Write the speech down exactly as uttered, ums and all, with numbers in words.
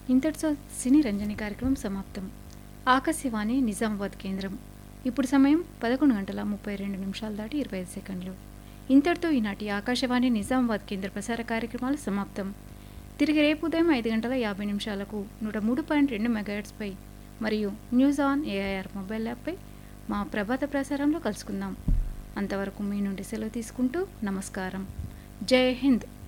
ఇంతటితో సినీ రంజని కార్యక్రమం సమాప్తం. ఆకాశవాణి నిజామాబాద్ కేంద్రం. ఇప్పుడు సమయం పదకొండు గంటల ముప్పై రెండు నిమిషాలు దాటి ఇరవై ఐదు సెకండ్లు. ఇంతటితో ఈనాటి ఆకాశవాణి నిజామాబాద్ కేంద్ర ప్రసార కార్యక్రమాలు సమాప్తం. తిరిగి రేపు ఉదయం ఐదు గంటల యాభై నిమిషాలకు నూట మూడు పాయింట్ రెండు మెగాహెర్ట్జ్పై మరియు న్యూస్ ఆన్ ఏఐఆర్ మొబైల్ యాప్పై మా ప్రభాత ప్రసారంలో కలుసుకుందాం. అంతవరకు మీ నుండి సెలవు తీసుకుంటూ నమస్కారం. జై హింద్.